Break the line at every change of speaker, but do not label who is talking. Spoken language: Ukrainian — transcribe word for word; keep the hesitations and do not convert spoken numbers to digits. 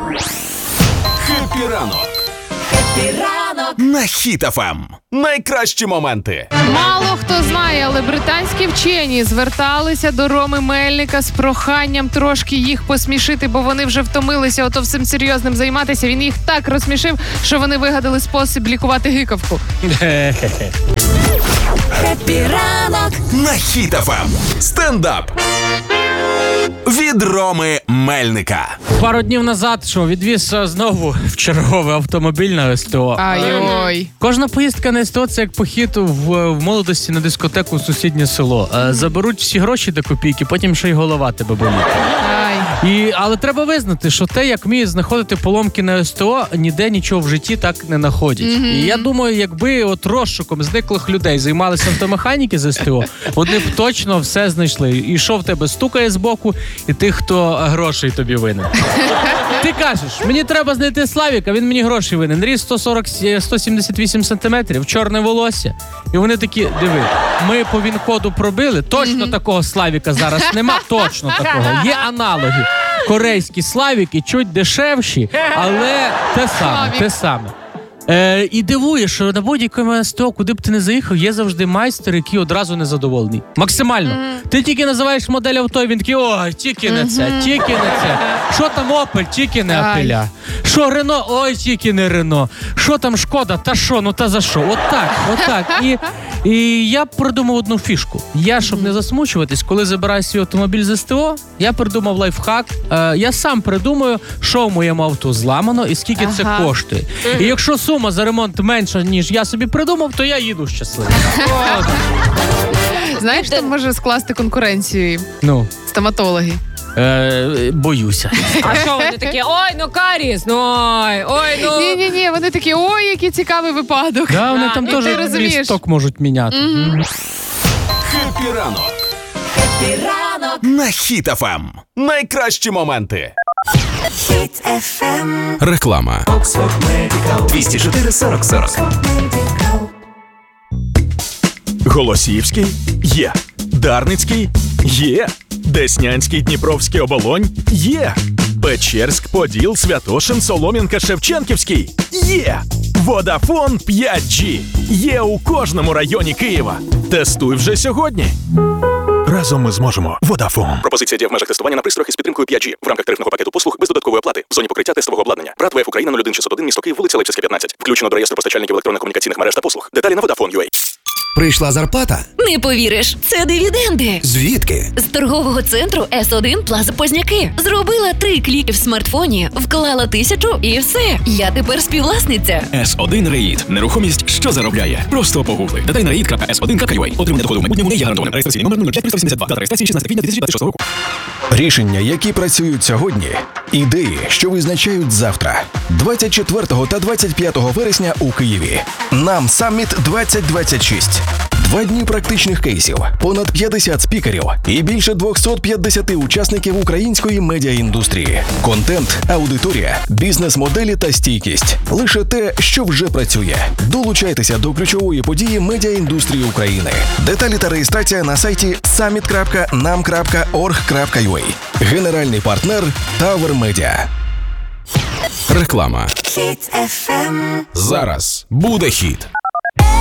Хеппі ранок.
Хеппі ранок.
На Хіт еф ем. Найкращі моменти.
Мало хто знає, але британські вчені зверталися до Роми Мельника з проханням трошки їх посмішити, бо вони вже втомилися ото всім серйозним займатися. Він їх так розсмішив, що вони вигадали спосіб лікувати гикавку.
Хеппі ранок.
На Хіт еф ем. Стендап. Від Роми Мельника.
Пару днів назад, що відвіз знову в черговий автомобіль на ес те о.
Ай-ой.
Кожна поїздка на ес те о – це як похід в, в молодості на дискотеку в сусіднє село. Заберуть всі гроші до копійки, потім ще й голова тебе болить.
Ай.
І, але треба визнати, що те, як вміє знаходити поломки на ес те о, ніде нічого в житті так не знаходять. Mm-hmm. І я думаю, якби от розшуком зниклих людей займалися автомеханіки з ес те о, вони б точно все знайшли. І що в тебе стукає збоку, і тих, хто грошей тобі винен. Ти кажеш, мені треба знайти Славіка, він мені гроші винен. Ріст сто сорок - сто сімдесят вісім сантиметрів, чорне волосся. І вони такі, диви, ми по він-коду пробили, точно mm-hmm. такого Славіка зараз нема, точно такого. Є аналоги. Корейські Славіки чуть дешевші, але те саме, те саме. Е, і дивує, що на будь-якому ес те о, куди б ти не заїхав, є завжди майстер, який одразу незадоволений. Максимально. Mm-hmm. Ти тільки називаєш модель авто, і він такий, ой, тільки не це, mm-hmm. тільки не це. Що там Опель, тільки не Апеля. Що Рено, ой, тільки не Рено. Що там Шкода, та що, ну та за що. Отак, отак. І, і я придумав одну фішку. Я, щоб mm-hmm. не засмучуватись, коли забираю свій автомобіль з ес те о, я придумав лайфхак. Е, я сам придумаю, що в моєму авто зламано і скільки ага. це коштує. Mm-hmm. І якщо сума за ремонт менша, ніж я собі придумав, то я їду щасливо.
Знаєш, хто може скласти конкуренцію?
Ну.
Стоматологи.
Е, боюся.
А що вони такі? Ой, ну каріс, ну ой, ой, ну...
Ні-ні-ні, вони такі, ой, який цікавий випадок.
Да, вони там теж лісток можуть міняти.
Mm-hmm.
Хеппі ранок.
Хеппі ранок.
На Хіт еф ем. Найкращі моменти.
Хіт еф ем.
Реклама. двісті чотири сорок сорок. Голосіївський? Є. Дарницький? Є. Деснянський, Дніпровський, Оболонь? Є. Печерськ, Поділ, Святошин, Солом'янка, Шевченківський? Є. Водафон п'ять джі. Є у кожному районі Києва. Тестуй вже сьогодні. Разом ми зможемо. Водафон.
Пропозиція діє в межах тестування на пристроях із підтримкою п'ять джі в рамках тарифного пакету послуг без додаткової оплати в зоні покриття тестового обладнання. Брат ВФ Україна нуль один шістсот один, місто Київ, вулиця Лейпцигська, п'ятнадцять. Включено до реєстру постачальників електронних комунікаційних мереж та послуг. Деталі на Vodafone крапка ю а.
Прийшла зарплата?
Не повіриш, це дивіденди.
Звідки?
З торгового центру ес один Плаза Позняки. Зробила три кліки в смартфоні, вклала тисячу і все. Я тепер співвласниця.
ес один Реїд. Нерухомість, що заробляє. Просто погугли. Деталі на реїд крапка ес один крапка ю а. Отримання доходу в майбутньому не є гарантоване. Реєстраційний номер нуль п'ять триста вісімдесят два. Дата реєстрації шістнадцяте квітня дві тисячі двадцять шостого року.
Рішення, які працюють сьогодні. Ідеї, що визначають завтра. двадцять четвертого та двадцять п'ятого вересня у Києві. Нам Самміт двадцять двадцять шість. Два дні практичних кейсів, понад п'ятдесят спікерів і більше двісті п'ятдесят учасників української медіаіндустрії. Контент, аудиторія, бізнес-моделі та стійкість. Лише те, що вже працює. Долучайтеся до ключової події медіаіндустрії України. Деталі та реєстрація на сайті саміт крапка нам крапка орг крапка ю а. Генеральний партнер Tower Media.
Реклама.
Хіт еф ем.
Зараз буде хіт.